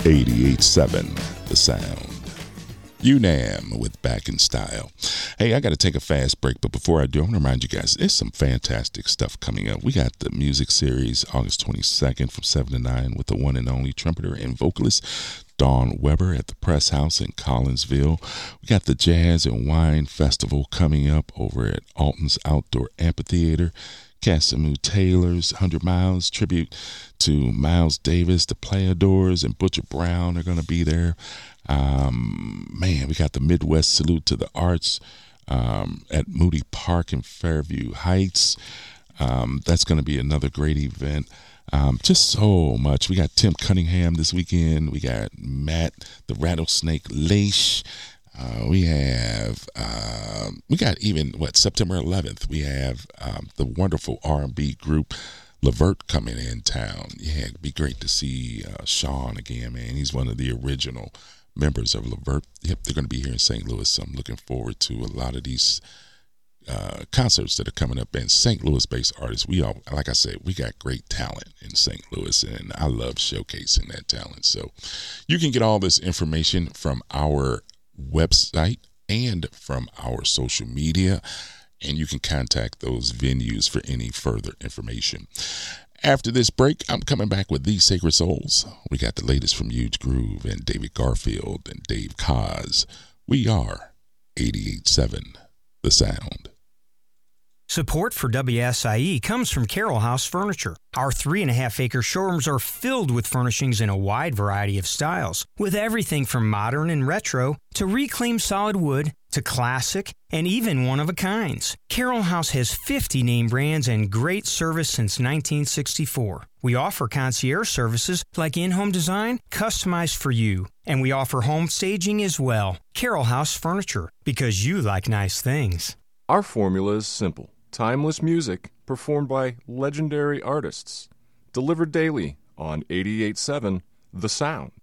88.7 The Sound. UNAM with Back in Style. Hey, I got to take a fast break, but before I do, I want to remind you guys, there's some fantastic stuff coming up. We got the music series August 22nd from 7 to 9 with the one and only trumpeter and vocalist Dawn Weber at the Press House in Collinsville. We got the Jazz and Wine Festival coming up over at Alton's Outdoor Amphitheater. Casimir Taylor's 100 Miles tribute to Miles Davis, the Playadors, and Butcher Brown are going to be there. Man, we got the Midwest Salute to the Arts at Moody Park in Fairview Heights. That's going to be another great event. Just so much. We got Tim Cunningham this weekend. We got Matt the Rattlesnake Leish. We got even September 11th. We have the wonderful R&B group Levert coming in town. Yeah, it'd be great to see Sean again, man. He's one of the original members of Levert. Yep, they're going to be here in St. Louis. So I'm looking forward to a lot of these concerts that are coming up. And St. Louis-based artists, like I said, we got great talent in St. Louis, and I love showcasing that talent. So you can get all this information from our website and from our social media, and you can contact those venues for any further information. After this break, I'm coming back with These Sacred Souls. We got the latest from Huge Groove and David Garfield and Dave Koz. We are 88.7 The Sound. Support for WSIE comes from Carroll House Furniture. Our 3.5-acre showrooms are filled with furnishings in a wide variety of styles, with everything from modern and retro to reclaimed solid wood to classic and even one-of-a-kinds. Carroll House has 50 name brands and great service since 1964. We offer concierge services like in-home design, customized for you. And we offer home staging as well. Carroll House Furniture, because you like nice things. Our formula is simple. Timeless music performed by legendary artists. Delivered daily on 88.7 The Sound.